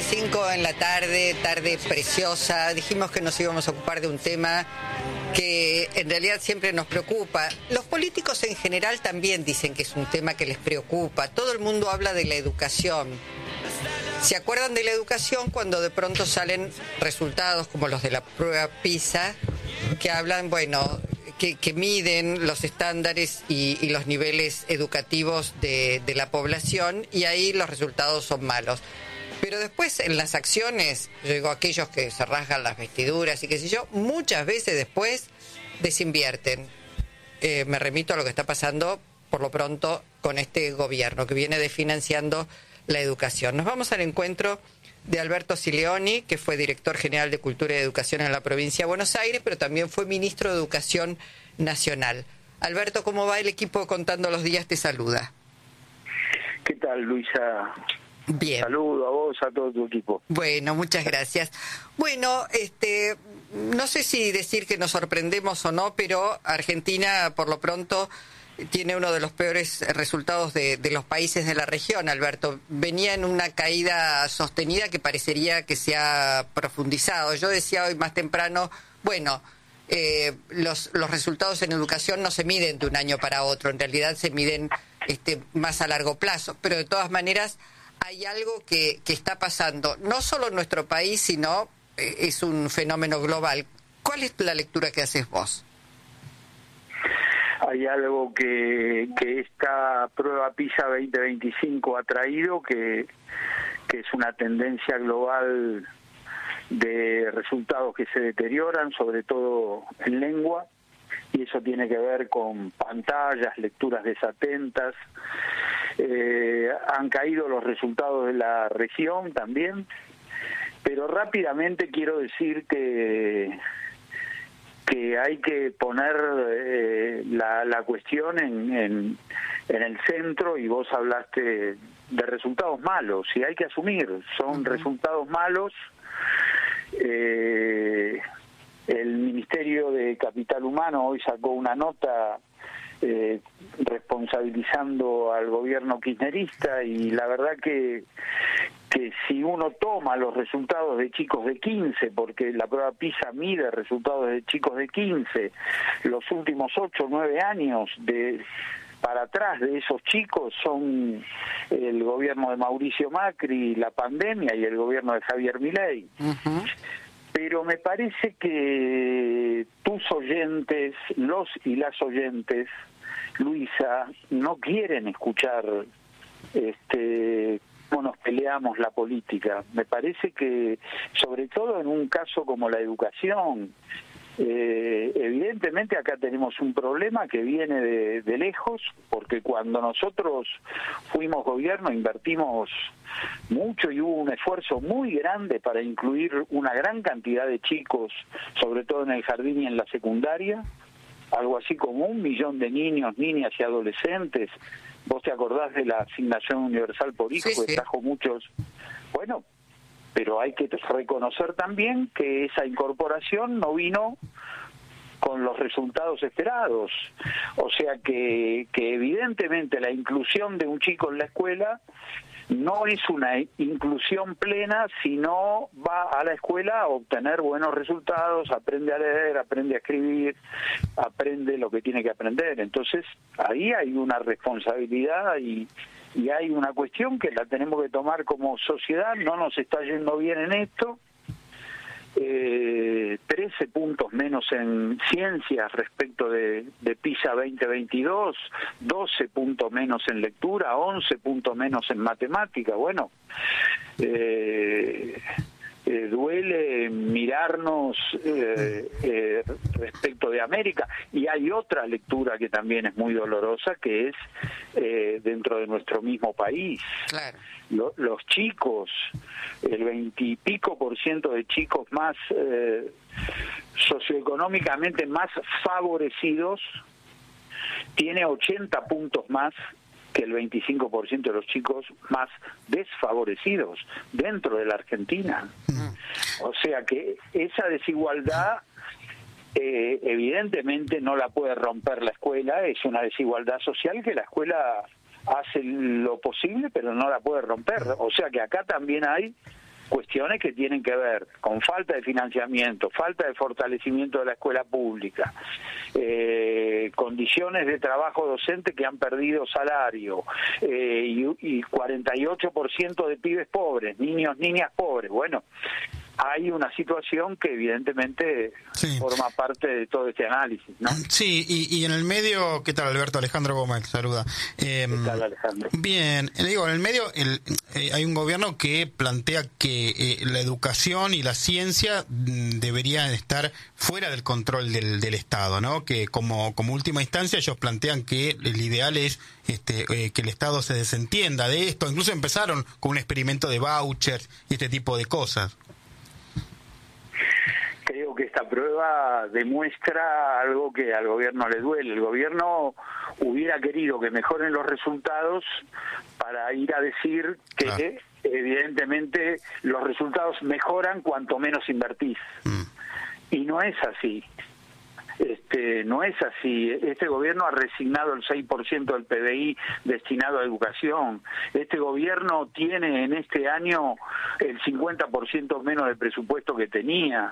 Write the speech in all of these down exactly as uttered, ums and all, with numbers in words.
veinticinco en la tarde, tarde preciosa. Dijimos que nos íbamos a ocupar de un tema que en realidad siempre nos preocupa. Los políticos en general también dicen que es un tema que les preocupa. Todo el mundo habla de la educación. ¿Se acuerdan de la educación cuando de pronto salen resultados como los de la prueba PISA, que hablan, bueno, que, que miden los estándares y, y los niveles educativos de, de la población, y ahí los resultados son malos? Pero después en las acciones, yo digo, aquellos que se rasgan las vestiduras y qué sé yo, muchas veces después desinvierten. Eh, me remito a lo que está pasando por lo pronto con este gobierno que viene desfinanciando la educación. Nos vamos al encuentro de Alberto Sileoni, que fue director general de Cultura y Educación en la provincia de Buenos Aires, pero también fue ministro de Educación Nacional. Alberto, ¿cómo va? El equipo de Contando los Días te saluda. ¿Qué tal, Luisa? Bien. Saludo a vos, a todo tu equipo. Bueno, muchas gracias. Bueno, este, no sé si decir que nos sorprendemos o no, pero Argentina, por lo pronto, tiene uno de los peores resultados de, de los países de la región, Alberto. Venía en una caída sostenida que parecería que se ha profundizado. Yo decía hoy más temprano, bueno, eh, los, los resultados en educación no se miden de un año para otro, en realidad se miden este, más a largo plazo, pero de todas maneras hay algo que, que está pasando, no solo en nuestro país, sino eh, es un fenómeno global. ¿Cuál es la lectura que haces vos? Hay algo que, que esta prueba PISA veinte veinticinco ha traído, que, que es una tendencia global de resultados que se deterioran, sobre todo en lengua, y eso tiene que ver con pantallas, lecturas desatentas. Eh, han caído los resultados de la región también, pero rápidamente quiero decir que que hay que poner eh, la, la cuestión en, en, en el centro, y vos hablaste de resultados malos, y hay que asumir, son uh-huh. resultados malos. Eh, el Ministerio de Capital Humano hoy sacó una nota eh, responsabilizando al gobierno kirchnerista, y la verdad que que si uno toma los resultados de chicos de quince, porque la prueba PISA mide resultados de chicos de quince, los últimos ocho o nueve años de para atrás de esos chicos son el gobierno de Mauricio Macri, la pandemia, y el gobierno de Javier Milei. Uh-huh. Pero me parece que tus oyentes, los y las oyentes, Luisa, no quieren escuchar este cómo nos peleamos la política. Me parece que, sobre todo en un caso como la educación, eh, evidentemente acá tenemos un problema que viene de, de lejos, porque cuando nosotros fuimos gobierno invertimos mucho y hubo un esfuerzo muy grande para incluir una gran cantidad de chicos, sobre todo en el jardín y en la secundaria, algo así como un millón de niños, niñas y adolescentes. Vos te acordás de la asignación universal por hijo, sí, sí. que trajo muchos. Bueno, pero hay que reconocer también que esa incorporación no vino con los resultados esperados. O sea que, que evidentemente la inclusión de un chico en la escuela no es una inclusión plena, sino va a la escuela a obtener buenos resultados, aprende a leer, aprende a escribir, aprende lo que tiene que aprender. Entonces, ahí hay una responsabilidad y, y hay una cuestión que la tenemos que tomar como sociedad. No nos está yendo bien en esto. Eh, trece puntos menos en ciencias respecto de, de PISA veinte veintidós, doce puntos menos en lectura, once puntos menos en matemática. Bueno, eh, eh, duele mirarnos eh, eh, respecto de América. Y hay otra lectura que también es muy dolorosa, que es eh, dentro de nuestro mismo país. Claro. Lo, los chicos, el veintipico por ciento de chicos más eh, socioeconómicamente más favorecidos, tiene ochenta puntos más que el veinticinco por ciento de los chicos más desfavorecidos dentro de la Argentina. O sea que esa desigualdad eh, evidentemente no la puede romper la escuela, es una desigualdad social que la escuela hace lo posible, pero no la puede romper. O sea que acá también hay cuestiones que tienen que ver con falta de financiamiento, falta de fortalecimiento de la escuela pública, eh, condiciones de trabajo docente que han perdido salario, eh, y, y cuarenta y ocho por ciento de pibes pobres, niños, niñas pobres. Bueno, hay una situación que evidentemente sí. forma parte de todo este análisis, ¿no? Sí, y, y en el medio, ¿qué tal, Alberto? Alejandro Gómez, saluda. Eh, ¿Qué tal, Alejandro? Bien, digo, en el medio el, eh, hay un gobierno que plantea que eh, la educación y la ciencia mm, deberían estar fuera del control del, del Estado, ¿no? Que como, como última instancia ellos plantean que el ideal es este, eh, que el Estado se desentienda de esto. Incluso empezaron con un experimento de vouchers y este tipo de cosas. Creo que esta prueba demuestra algo que al gobierno le duele. El gobierno hubiera querido que mejoren los resultados para ir a decir que claro. evidentemente los resultados mejoran cuanto menos invertís. Mm. Y no es así. Este, no es así. Este gobierno ha resignado el seis por ciento del P B I destinado a educación. Este gobierno tiene en este año el cincuenta por ciento menos de presupuesto que tenía.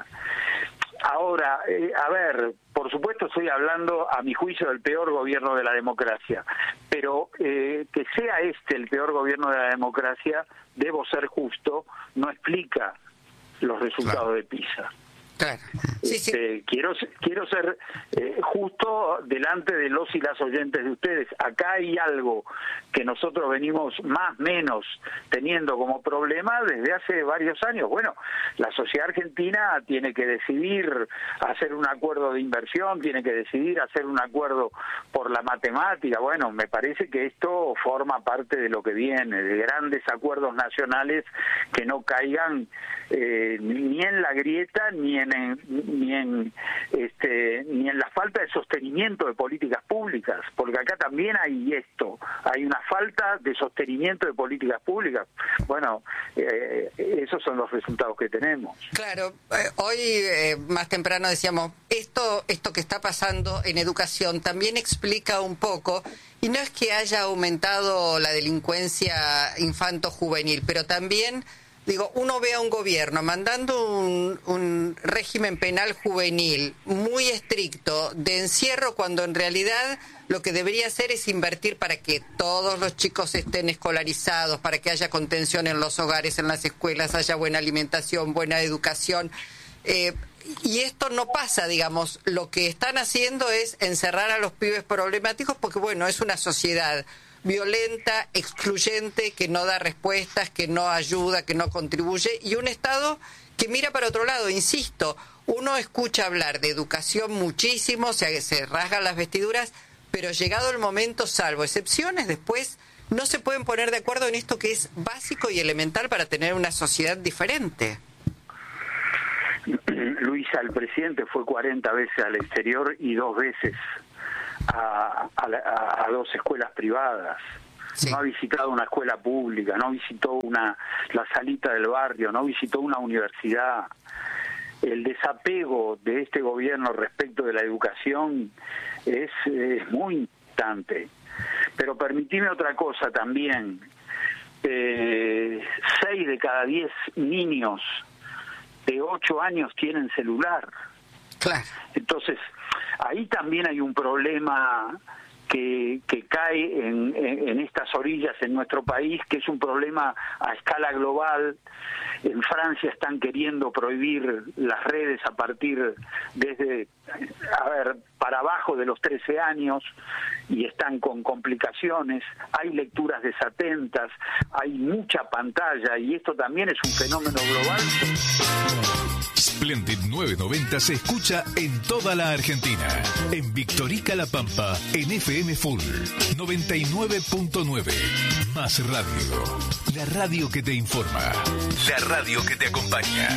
Ahora, eh, a ver, por supuesto estoy hablando a mi juicio del peor gobierno de la democracia, pero eh, que sea este el peor gobierno de la democracia, debo ser justo, no explica los resultados claro. de PISA. Claro. Sí, sí. Este, quiero quiero ser eh, justo delante de los y las oyentes de ustedes. Acá hay algo que nosotros venimos más menos teniendo como problema desde hace varios años. Bueno, la sociedad argentina tiene que decidir hacer un acuerdo de inversión, tiene que decidir hacer un acuerdo por la matemática. Bueno, me parece que esto forma parte de lo que viene, de grandes acuerdos nacionales que no caigan eh, ni en la grieta ni en En, ni en este ni en la falta de sostenimiento de políticas públicas, porque acá también hay esto, hay una falta de sostenimiento de políticas públicas. Bueno, eh, esos son los resultados que tenemos. Claro, eh, hoy eh, más temprano decíamos, esto esto que está pasando en educación también explica un poco, y no es que haya aumentado la delincuencia infanto-juvenil, pero también digo, uno ve a un gobierno mandando un, un régimen penal juvenil muy estricto de encierro, cuando en realidad lo que debería hacer es invertir para que todos los chicos estén escolarizados, para que haya contención en los hogares, en las escuelas, haya buena alimentación, buena educación. Eh, y esto no pasa, digamos, lo que están haciendo es encerrar a los pibes problemáticos porque, bueno, es una sociedad violenta, excluyente, que no da respuestas, que no ayuda, que no contribuye, y un Estado que mira para otro lado. Insisto, uno escucha hablar de educación muchísimo, se, se rasgan las vestiduras, pero llegado el momento, salvo excepciones, después no se pueden poner de acuerdo en esto que es básico y elemental para tener una sociedad diferente. Luisa, el presidente fue cuarenta veces al exterior y dos veces A, a, a dos escuelas privadas. Sí. No ha visitado una escuela pública, no visitó una la salita del barrio, no visitó una universidad. El desapego de este gobierno respecto de la educación es, es muy instante. Pero permitime otra cosa también. Eh, seis de cada diez niños de ocho años tienen celular. Claro. Entonces, ahí también hay un problema que, que cae en, en, en estas orillas en nuestro país, que es un problema a escala global. En Francia están queriendo prohibir las redes a partir desde, a ver, para abajo de los trece años, y están con complicaciones. Hay lecturas desatentas, hay mucha pantalla, y esto también es un fenómeno global. Splendid novecientos noventa se escucha en toda la Argentina. En Victorica La Pampa, en F M Full noventa y nueve punto nueve. Más radio. La radio que te informa. La radio que te acompaña.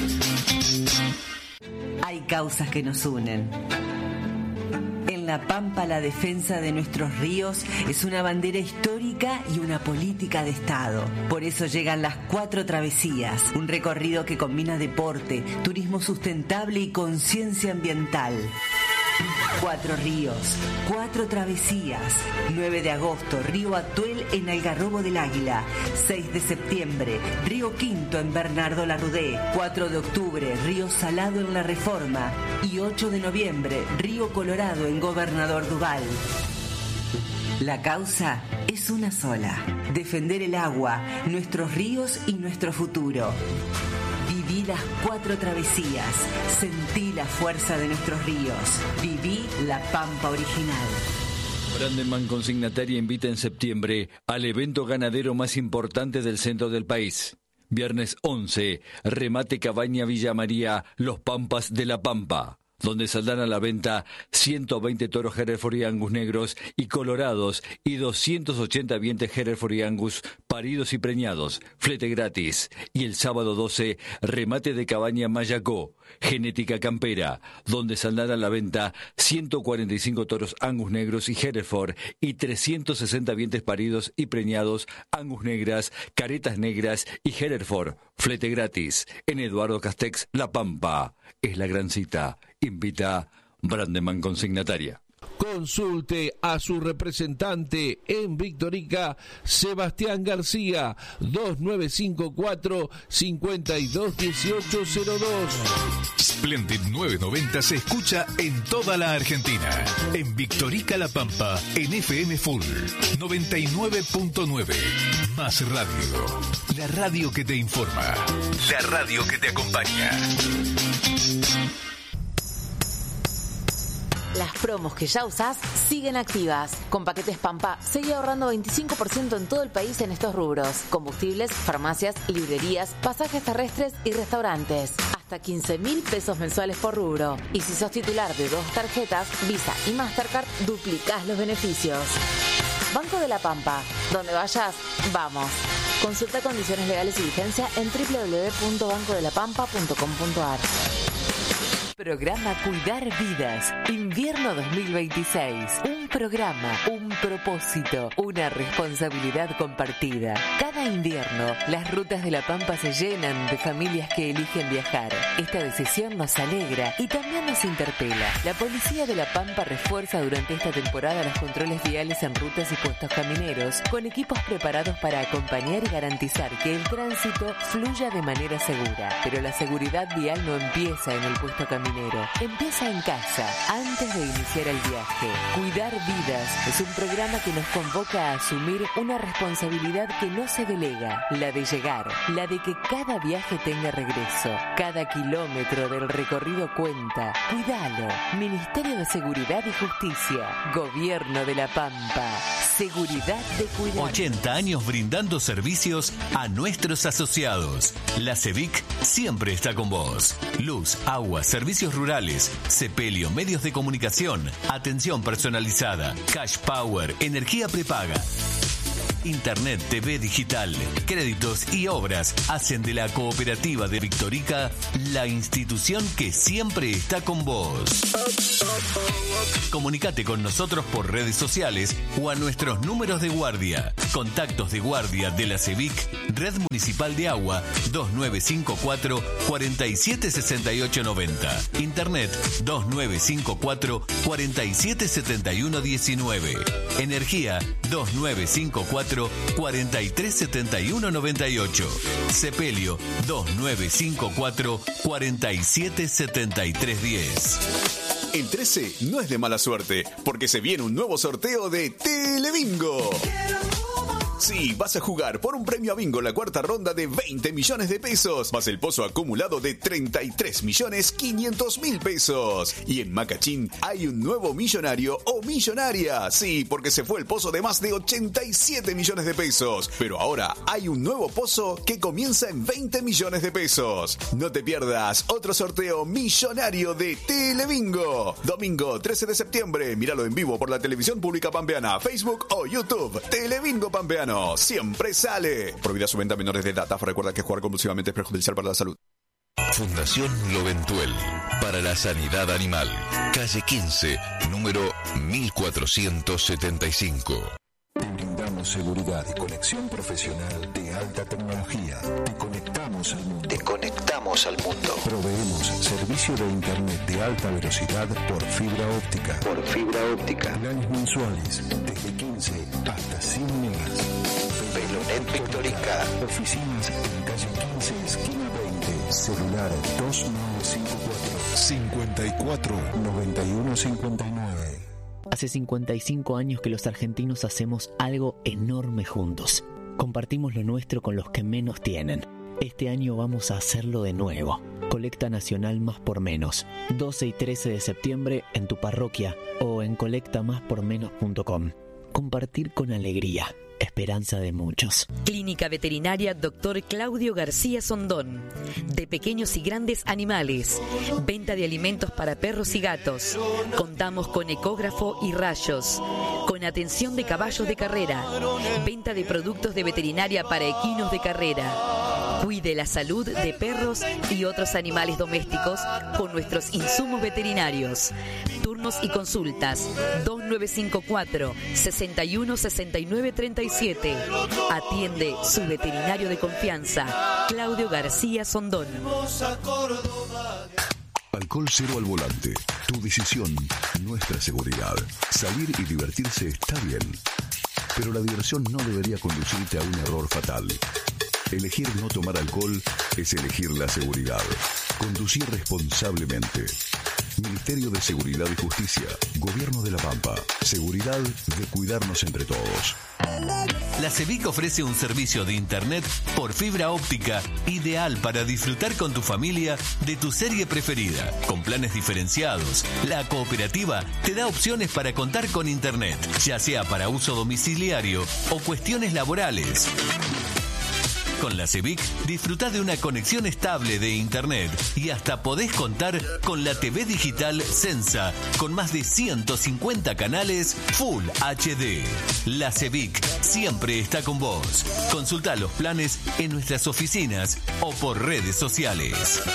Hay causas que nos unen. En La Pampa, la defensa de nuestros ríos es una bandera histórica y una política de Estado. Por eso llegan las Cuatro Travesías, un recorrido que combina deporte, turismo sustentable y conciencia ambiental. Cuatro ríos, cuatro travesías. nueve de agosto, Río Atuel en Algarrobo del Águila. seis de septiembre, Río Quinto en Bernardo Larrudé. cuatro de octubre, Río Salado en La Reforma. Y ocho de noviembre, Río Colorado en Gobernador Duval. La causa es una sola: defender el agua, nuestros ríos y nuestro futuro. Viví las cuatro travesías, sentí la fuerza de nuestros ríos, viví la Pampa original. Brandeman Consignataria invita en septiembre al evento ganadero más importante del centro del país. Viernes once, remate Cabaña Villa María, Los Pampas de la Pampa, donde saldrán a la venta ciento veinte toros Hereford y Angus negros y colorados y doscientos ochenta vientres Hereford y Angus paridos y preñados, flete gratis. Y el sábado doce, remate de Cabaña Mayacó, genética campera, donde saldrán a la venta ciento cuarenta y cinco toros Angus negros y Hereford y trescientos sesenta vientres paridos y preñados, Angus negras, caretas negras y Hereford, flete gratis. En Eduardo Castex, La Pampa. Es la gran cita. Invita Brandeman Consignataria. Consulte a su representante en Victorica, Sebastián García, dos nueve cinco cuatro, cinco dos uno ocho cero dos. Splendid novecientos noventa se escucha en toda la Argentina. En Victorica La Pampa, en F M Full noventa y nueve punto nueve. Más Radio. La radio que te informa. La radio que te acompaña. Las promos que ya usás siguen activas. Con paquetes Pampa, seguí ahorrando veinticinco por ciento en todo el país en estos rubros: combustibles, farmacias, librerías, pasajes terrestres y restaurantes. Hasta quince mil pesos mensuales por rubro. Y si sos titular de dos tarjetas, Visa y Mastercard, duplicás los beneficios. Banco de la Pampa. Donde vayas, vamos. Consulta condiciones legales y vigencia en doble u doble u doble u punto banco de la pampa punto com punto a r. Programa Cuidar Vidas, invierno dos mil veintiséis. Un programa, un propósito, una responsabilidad compartida. Cada invierno, las rutas de La Pampa se llenan de familias que eligen viajar. Esta decisión nos alegra y también nos interpela. La Policía de La Pampa refuerza durante esta temporada los controles viales en rutas y puestos camineros, con equipos preparados para acompañar y garantizar que el tránsito fluya de manera segura. Pero la seguridad vial no empieza en el puesto caminero. Empieza en casa, antes de iniciar el viaje. Cuidar Vidas es un programa que nos convoca a asumir una responsabilidad que no se delega, la de llegar, la de que cada viaje tenga regreso. Cada kilómetro del recorrido cuenta. Cuidalo. Ministerio de Seguridad y Justicia. Gobierno de La Pampa. Seguridad de cuidar. ochenta años brindando servicios a nuestros asociados. La CEVIC siempre está con vos. Luz, agua, servicios rurales, Sepelio, medios de comunicación, atención personalizada, cash power, energía prepaga. Internet, T V digital, créditos y obras hacen de la Cooperativa de Victorica la institución que siempre está con vos. Comunicate con nosotros por redes sociales o a nuestros números de guardia. Contactos de guardia de la CEVIC, Red Municipal de Agua, dos nueve cinco cuatro, cuatro siete seis ocho nueve cero. Internet, dos nueve cinco cuatro, cuatro siete siete uno uno nueve. Energía, dos nueve cinco cuatro, cuatro tres siete uno nueve ocho. Sepelio, dos nueve cinco cuatro, cuatro siete siete tres uno cero. El trece no es de mala suerte, porque se viene un nuevo sorteo de Telebingo. Sí, vas a jugar por un premio a bingo la cuarta ronda de veinte millones de pesos, más el pozo acumulado de treinta y tres millones quinientos mil pesos. Y en Macachín hay un nuevo millonario o millonaria. Sí, porque se fue el pozo de más de ochenta y siete millones de pesos. Pero ahora hay un nuevo pozo que comienza en veinte millones de pesos. No te pierdas otro sorteo millonario de Telebingo. Domingo trece de septiembre. Míralo en vivo por la televisión pública pampeana, Facebook o YouTube. Telebingo Pampeano. Siempre sale. Prohibida su venta a menores de edad. Recuerda que jugar compulsivamente es perjudicial para la salud. Fundación Loventuel para la Sanidad Animal. Calle quince, número mil cuatrocientos setenta y cinco. Te brindamos Ofrecemos seguridad y conexión profesional de alta tecnología. Te conectamos al mundo. Te conectamos al mundo. Proveemos servicio de internet de alta velocidad por fibra óptica. Por fibra óptica. Planes mensuales desde quince hasta cien megas. Velonet Victorica. Oficinas en calle quince, esquina veinte. Celular dos nueve cinco cuatro, cincuenta y cuatro, noventa y uno cincuenta y nueve. Hace cincuenta y cinco años que los argentinos hacemos algo enorme juntos. Compartimos lo nuestro con los que menos tienen. Este año vamos a hacerlo de nuevo. Colecta Nacional Más por Menos. doce y trece de septiembre en tu parroquia o en colecta más por menos punto com. Compartir con alegría. Esperanza de muchos. Clínica Veterinaria Doctor Claudio García Sondón. De pequeños y grandes animales. Venta de alimentos para perros y gatos. Contamos con ecógrafo y rayos. Con atención de caballos de carrera. Venta de productos de veterinaria para equinos de carrera. Cuide la salud de perros y otros animales domésticos con nuestros insumos veterinarios. Turnos y consultas dos nueve cinco cuatro, sesenta y uno, sesenta y nueve, treinta y siete. Atiende su veterinario de confianza, Claudio García Sondón. Alcohol cero al volante. Tu decisión, nuestra seguridad. Salir y divertirse está bien, pero la diversión no debería conducirte a un error fatal. Elegir no tomar alcohol es elegir la seguridad. Conducir responsablemente. Ministerio de Seguridad y Justicia. Gobierno de La Pampa. Seguridad de cuidarnos entre todos. La CEVIC ofrece un servicio de internet por fibra óptica ideal para disfrutar con tu familia de tu serie preferida. Con planes diferenciados, la cooperativa te da opciones para contar con internet, ya sea para uso domiciliario o cuestiones laborales. Con la CEVIC disfrutá de una conexión estable de internet y hasta podés contar con la T V digital Sensa con más de ciento cincuenta canales Full H D. La CEVIC siempre está con vos. Consultá los planes en nuestras oficinas o por redes sociales.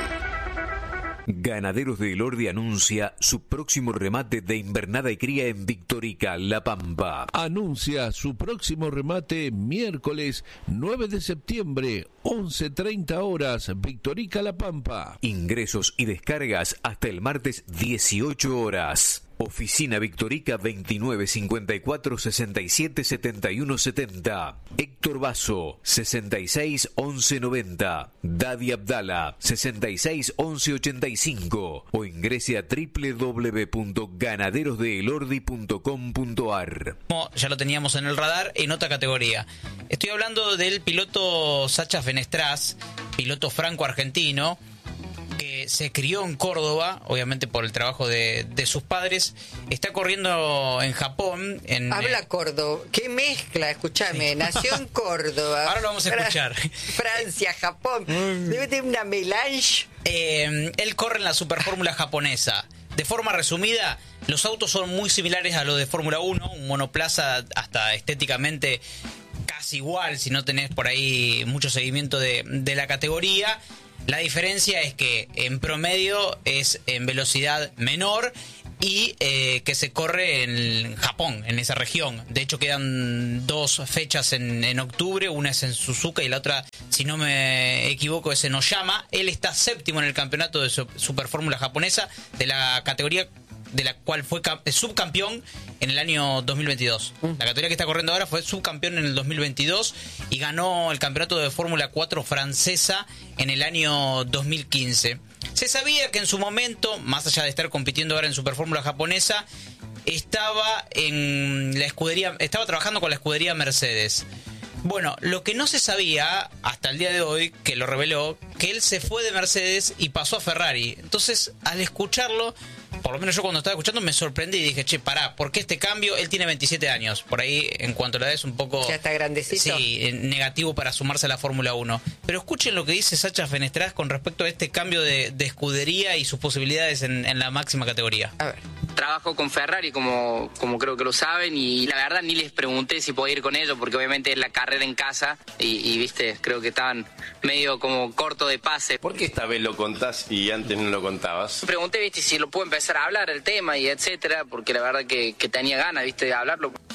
Ganaderos de Elordi anuncia su próximo remate de invernada y cría en Victorica, La Pampa. Anuncia su próximo remate miércoles nueve de septiembre, once treinta horas, Victorica, La Pampa. Ingresos y descargas hasta el martes dieciocho horas. Oficina Victorica veintinueve cincuenta y cuatro sesenta y siete setenta y uno setenta. Héctor Basso sesenta y seis once noventa. Dadi Abdala sesenta y seis once ochenta y cinco o ingrese a doble u doble u doble u punto ganaderos de elordi punto com punto a r. Ya lo teníamos en el radar en otra categoría. Estoy hablando del piloto Sacha Fenestraz, piloto franco-argentino, que se crió en Córdoba, obviamente por el trabajo de, de sus padres. Está corriendo en Japón. En, Habla eh... Córdoba. ¿Qué mezcla? Escúchame, sí. Nació en Córdoba. Ahora lo vamos a escuchar. Francia, Japón. Debe tener una melange. Eh, él corre en la Superfórmula japonesa. De forma resumida, los autos son muy similares a los de Fórmula uno. Un monoplaza hasta estéticamente casi igual, si no tenés por ahí mucho seguimiento de, de la categoría. La diferencia es que en promedio es en velocidad menor y eh, que se corre en Japón, en esa región. De hecho, quedan dos fechas en, en octubre, una es en Suzuka y la otra, si no me equivoco, es en Oyama. Él está séptimo en el campeonato de Superfórmula japonesa de la categoría de la cual fue subcampeón en el año dos mil veintidós. La categoría que está corriendo ahora fue subcampeón en el dos mil veintidós y ganó el campeonato de Fórmula cuatro francesa en el año dos mil quince. Se sabía que en su momento, más allá de estar compitiendo ahora en Superfórmula japonesa, estaba en la escudería, estaba trabajando con la escudería Mercedes. Bueno, lo que no se sabía hasta el día de hoy, que lo reveló, que él se fue de Mercedes y pasó a Ferrari. Entonces, al escucharlo, por lo menos yo cuando estaba escuchando me sorprendí y dije, che, pará, ¿por qué este cambio? Él tiene veintisiete años, por ahí en cuanto a la edad es un poco... Ya está grandecito. Sí, negativo para sumarse a la Fórmula uno. Pero escuchen lo que dice Sacha Fenestraz con respecto a este cambio de, de escudería y sus posibilidades en, en la máxima categoría. A ver. Trabajo con Ferrari, como, como creo que lo saben, y la verdad ni les pregunté si podía ir con ellos, porque obviamente es la carrera en casa, y, y viste, creo que estaban medio como corto de pase. ¿Por qué esta vez lo contás y antes no lo contabas? Pregunté, viste, si lo puedo empezar a hablar el tema y etcétera, porque la verdad que, que tenía ganas, viste, de hablarlo.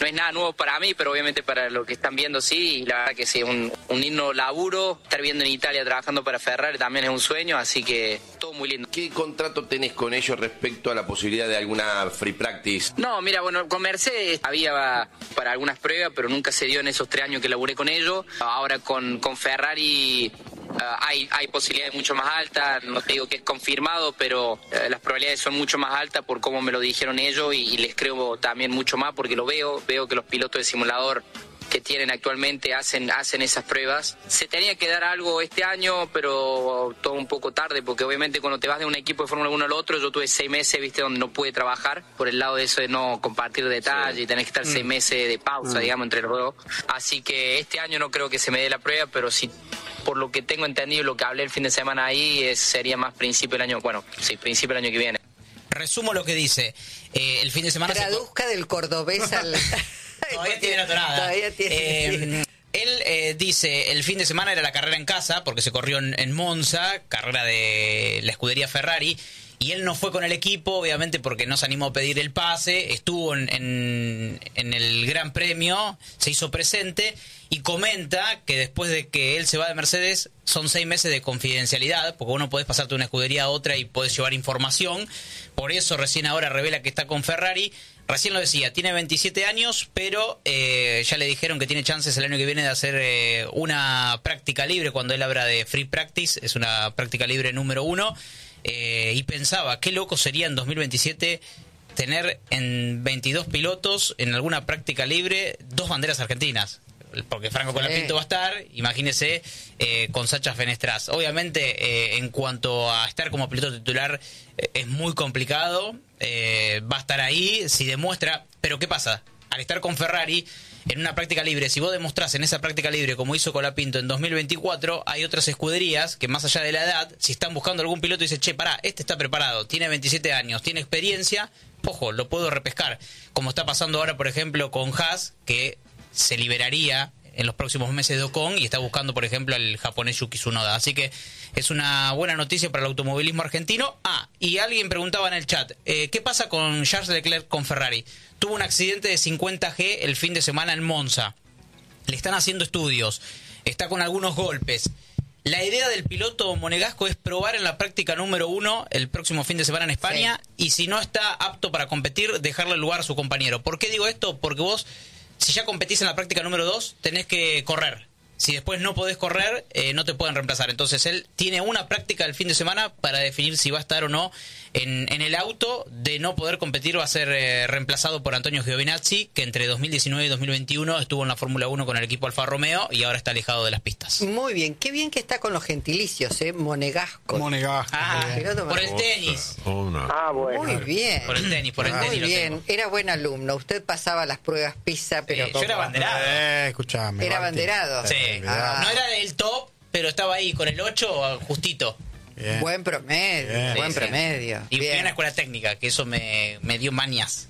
no es nada nuevo para mí, pero obviamente para lo que están viendo sí, y la verdad que sí, un, un lindo laburo, estar viendo en Italia trabajando para Ferrari también es un sueño, así que todo muy lindo. ¿Qué contrato tenés con ellos respecto a la posibilidad de alguna free practice? No, mira, bueno, con Mercedes había para algunas pruebas, pero nunca se dio en esos tres años que laburé con ellos. Ahora con, con Ferrari uh, hay, hay posibilidades mucho más altas, no te digo que es confirmado, pero uh, las probabilidades son mucho más altas por cómo me lo dijeron ellos, y, y les creo también mucho más porque lo veo, veo que los pilotos de simulador que tienen actualmente hacen hacen esas pruebas. Se tenía que dar algo este año, pero todo un poco tarde, porque obviamente cuando te vas de un equipo de Fórmula uno al otro, yo tuve seis meses, viste, donde no pude trabajar, por el lado de eso de no compartir detalles, sí. Y tenés que estar mm. seis meses de pausa, mm. digamos, entre los dos. Así que este año no creo que se me dé la prueba, pero sí, por lo que tengo entendido, lo que hablé el fin de semana ahí, es, sería más principio del año, bueno, sí, principio del año que viene. Resumo lo que dice. Eh, el fin de semana... Traduzca se... del cordobés al... Todavía tiene la tonada. Todavía tiene. Eh, él eh, dice, el fin de semana era la carrera en casa, porque se corrió en, en Monza, carrera de la escudería Ferrari, y él no fue con el equipo, obviamente porque no se animó a pedir el pase, estuvo en, en, en el Gran Premio, se hizo presente, y comenta que después de que él se va de Mercedes, son seis meses de confidencialidad, porque uno podés pasarte de una escudería a otra y podés llevar información, por eso recién ahora revela que está con Ferrari. Recién lo decía, tiene veintisiete años, pero eh, ya le dijeron que tiene chances el año que viene de hacer eh, una práctica libre. Cuando él habla de free practice, es una práctica libre número uno. Eh, y pensaba, qué loco sería en dos mil veintisiete tener en veintidós pilotos en alguna práctica libre dos banderas argentinas. Porque Franco Colapinto va a estar, imagínese, eh, con Sacha Fenestraz. Obviamente, eh, en cuanto a estar como piloto titular, eh, es muy complicado. Eh, va a estar ahí si demuestra. Pero ¿qué pasa? Al estar con Ferrari en una práctica libre, si vos demostrás en esa práctica libre, como hizo Colapinto en dos mil veinticuatro, hay otras escuderías que, más allá de la edad, si están buscando algún piloto y dicen, che, pará, este está preparado, tiene veintisiete años, tiene experiencia, ojo, lo puedo repescar. Como está pasando ahora, por ejemplo, con Haas, que se liberaría en los próximos meses de Ocon y está buscando, por ejemplo, al japonés Yuki Tsunoda. Así que es una buena noticia para el automovilismo argentino. Ah, y alguien preguntaba en el chat, eh, ¿qué pasa con Charles Leclerc con Ferrari? Tuvo un accidente de cincuenta G el fin de semana en Monza. Le están haciendo estudios. Está con algunos golpes. La idea del piloto monegasco es probar en la práctica número uno el próximo fin de semana en España, sí. Y si no está apto para competir, dejarle el lugar a su compañero. ¿Por qué digo esto? Porque vos, si ya competís en la práctica número dos, tenés que correr. Si después no podés correr, eh, no te pueden reemplazar. Entonces él tiene una práctica el fin de semana para definir si va a estar o no en, en el auto. De no poder competir, va a ser eh, reemplazado por Antonio Giovinazzi, que entre dos mil diecinueve y dos mil veintiuno estuvo en la Fórmula uno con el equipo Alfa Romeo y ahora está alejado de las pistas. Muy bien, qué bien que está con los gentilicios, ¿eh? Monegasco. Monegasco. Ah, por el tenis. Oh, no. Ah, bueno. Muy bien. Por el tenis, por el tenis. Muy bien, era buen alumno. Usted pasaba las pruebas PISA, pero... Eh, yo era abanderado. Eh, escuchame. Era abanderado. Sí. Ah. No era el top, pero estaba ahí con el ocho justito. Bien. Buen promedio, Bien. buen Sí, promedio. Y fui bien. a una escuela técnica, que eso me, me dio manias.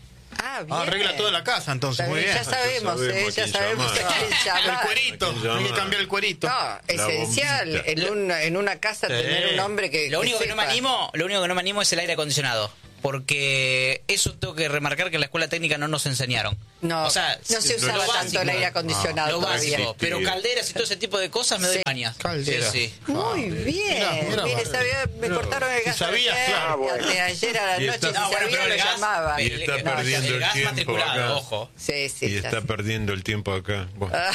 Ah, bien. Ah, arregla todo en la casa, entonces. Está Muy bien, bien. Ya sabemos, Ya eh, sabemos ya a quién sabemos a llamar. quién El llamar. cuerito. ¿A quién llama? Hay que cambiar el cuerito. No, esencial bombita. en, un, en una casa Sí. tener un hombre que Lo único que no me sepa. animo, lo único que no me animo es el aire acondicionado, porque eso tengo que remarcar que en la escuela técnica no nos enseñaron. No, o sea, no se usaba lo tanto básico, el aire acondicionado lo todavía. básico, pero calderas y todo ese tipo de cosas me doy Sí. manias. Caldera. Sí, sí. Muy bien. Mirá, mirá, Mire, mirá. sabía, me Mirá. cortaron el Si gas sabías, ayer, claro. de ayer a la Y noche, está- si No, bueno, sabía pero lo el gas- llamaba. Y está No, perdiendo el el, gas tiempo matriculado, acá. ojo. Sí, sí. Y está perdiendo el tiempo acá. Bueno. Ah,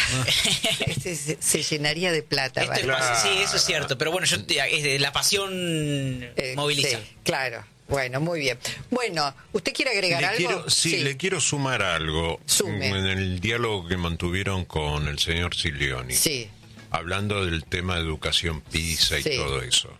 se, se- se llenaría de plata. Esto es vale. pas- sí, eso es cierto, pero bueno, yo te- es de- la pasión Eh, moviliza. sí, claro. Bueno, muy bien. Bueno, ¿usted quiere agregar Le algo? quiero, sí, le quiero sumar algo Sume. en el diálogo que mantuvieron con el señor Silioni, Sí. hablando del tema de educación PISA y Sí. todo eso.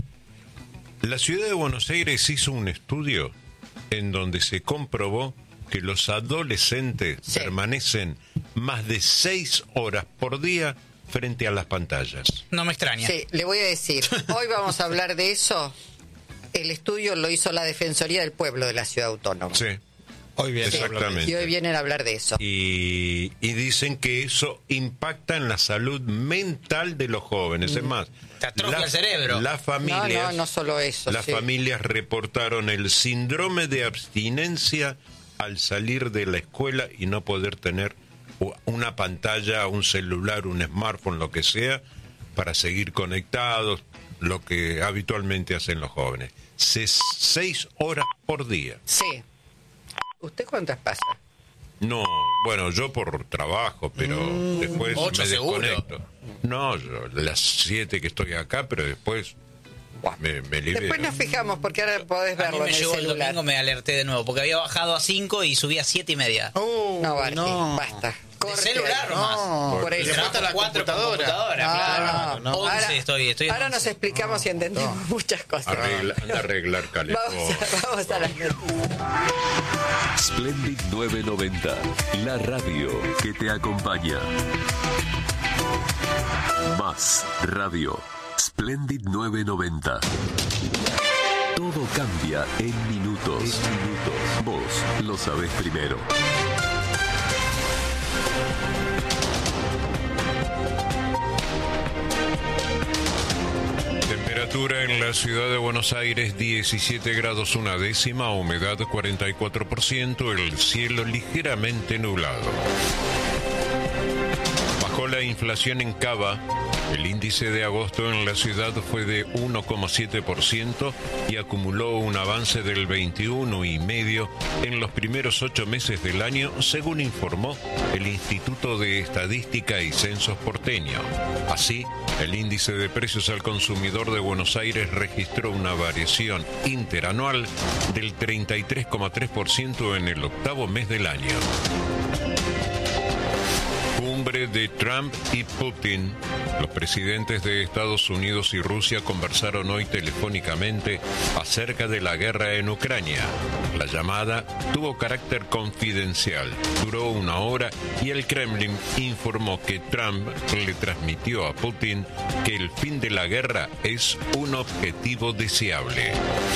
La ciudad de Buenos Aires hizo un estudio en donde se comprobó que los adolescentes Sí. permanecen más de seis horas por día frente a las pantallas. No me extraña. Sí, le voy a decir, hoy vamos a hablar de eso. El estudio lo hizo la Defensoría del Pueblo de la Ciudad Autónoma. Sí, Hoy bien. exactamente. Y hoy vienen a hablar de eso. Y, y dicen que eso impacta en la salud mental de los jóvenes. Es más, Te atrofia el cerebro. Las familias, No, no, no solo eso. las sí. familias reportaron el síndrome de abstinencia al salir de la escuela y no poder tener una pantalla, un celular, un smartphone, lo que sea, para seguir conectados, lo que habitualmente hacen los jóvenes. Se, seis horas por día. Sí. ¿Usted cuántas pasa? No, bueno, yo por trabajo, pero mm, después me desconecto. Seguro. No, yo las siete que estoy acá, pero después me, me libero. Después nos fijamos, porque ahora podés verlo. A mí me en llegó el celular. El domingo, me alerté de nuevo, porque había bajado a cinco y subí a siete y media. Uh, no, Barqui, no, basta. De celular nomás. No, por eso. Le la cuatro computadora. computadora no, claro. no, no. once Ahora, estoy, estoy ahora nos explicamos no, y entendemos no. muchas cosas. Arregla, anda a arreglar calefón. Vamos a, vamos a las noticias. Splendid novecientos noventa, la radio que te acompaña. Más radio. Splendid novecientos noventa. Todo cambia en minutos. En minutos. Vos lo sabés primero. Temperatura en la ciudad de Buenos Aires diecisiete grados una décima, humedad cuarenta y cuatro por ciento, el cielo ligeramente nublado. Bajó la inflación en Cava. El índice de agosto en la ciudad fue de uno coma siete por ciento y acumuló un avance del veintiuno coma cinco por ciento en los primeros ocho meses del año, según informó el Instituto de Estadística y Censos porteño. Así, el índice de precios al consumidor de Buenos Aires registró una variación interanual del treinta y tres coma tres por ciento en el octavo mes del año. Cumbre de Trump y Putin. Los presidentes de Estados Unidos y Rusia conversaron hoy telefónicamente acerca de la guerra en Ucrania. La llamada tuvo carácter confidencial, duró una hora y el Kremlin informó que Trump le transmitió a Putin que el fin de la guerra es un objetivo deseable.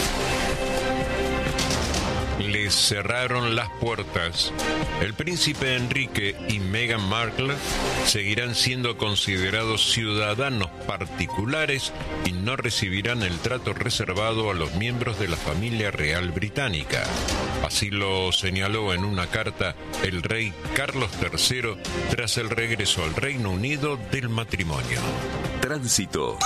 Les cerraron las puertas. El príncipe Enrique y Meghan Markle seguirán siendo considerados ciudadanos particulares y no recibirán el trato reservado a los miembros de la familia real británica. Así lo señaló en una carta el rey Carlos tercero tras el regreso al Reino Unido del matrimonio. Tránsito.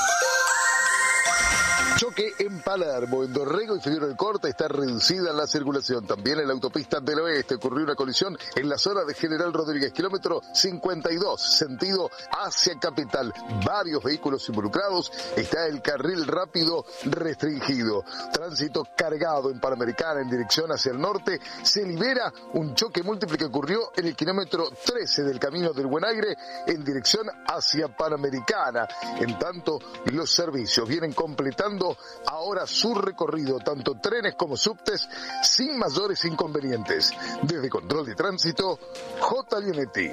Choque en Palermo, en Dorrego y Figueroa del Corte está reducida la circulación. También en la autopista del Oeste ocurrió una colisión en la zona de General Rodríguez, kilómetro cincuenta y dos, sentido hacia Capital. Varios vehículos involucrados, está el carril rápido restringido. Tránsito cargado en Panamericana en dirección hacia el norte. Se libera un choque múltiple que ocurrió en el kilómetro trece del Camino del Buen Aire en dirección hacia Panamericana. En tanto, los servicios vienen completando ahora su recorrido, tanto trenes como subtes, sin mayores inconvenientes. Desde Control de Tránsito, J. Leonetti.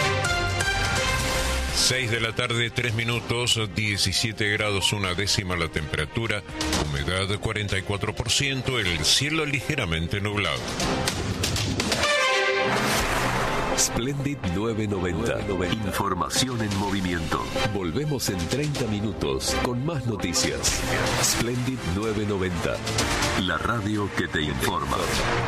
seis de la tarde, tres minutos, diecisiete grados una décima la temperatura, humedad cuarenta y cuatro por ciento, el cielo ligeramente nublado. Splendid novecientos noventa. Información en movimiento. Volvemos en treinta minutos con más noticias. Splendid novecientos noventa. La radio que te informa.